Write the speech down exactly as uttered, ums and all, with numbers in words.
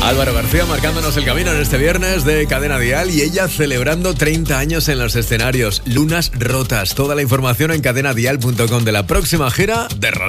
Álvaro García marcándonos el camino en este viernes de Cadena Dial y ella celebrando treinta años en los escenarios. Lunas rotas. Toda la información en cadena dial punto com de la próxima gira de Rosalía.